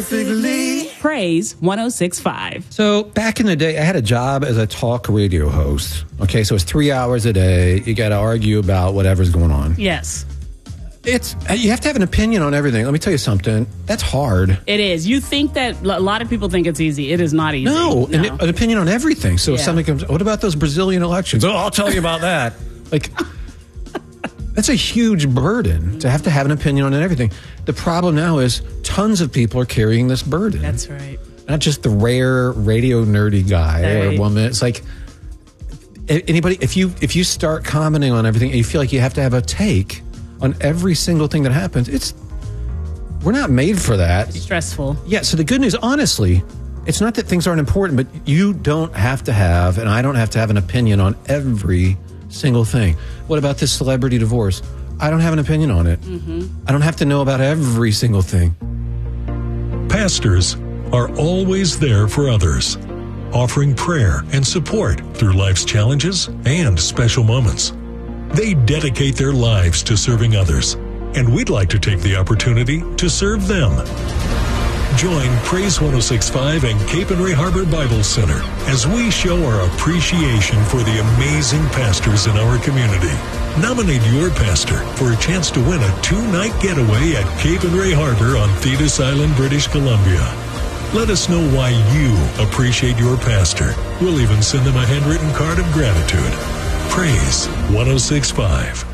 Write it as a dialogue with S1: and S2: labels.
S1: perfectly.
S2: Praise 106.5.
S3: So back in the day, I had a job as a talk radio host. Okay, so it's 3 hours a day. You got to argue about whatever's going on.
S2: Yes.
S3: You have to have an opinion on everything. Let me tell you something. That's hard.
S2: It is. You think that a lot of people think it's easy. It is not easy.
S3: No. An opinion on everything. So if something comes, what about those Brazilian elections? Oh, I'll tell you about that. Like, that's a huge burden to have an opinion on everything. The problem now is tons of people are carrying this burden.
S2: That's right.
S3: Not just the rare radio nerdy guy or woman. It's like anybody. If you start commenting on everything and you feel like you have to have a take on every single thing that happens, we're not made for that.
S2: It's stressful.
S3: Yeah, so the good news, honestly, it's not that things aren't important, but you don't have to have, and I don't have to have an opinion on every single thing. What about this celebrity divorce? I don't have an opinion on it. Mm-hmm. I don't have to know about every single thing.
S4: Pastors are always there for others, offering prayer and support through life's challenges and special moments. They dedicate their lives to serving others, and we'd like to take the opportunity to serve them. Join Praise 106.5 and Cape and Ray Harbor Bible Center as we show our appreciation for the amazing pastors in our community. Nominate your pastor for a chance to win a 2-night getaway at Cape and Ray Harbor on Thetis Island, British Columbia. Let us know why you appreciate your pastor. We'll even send them a handwritten card of gratitude. Praise 106.5.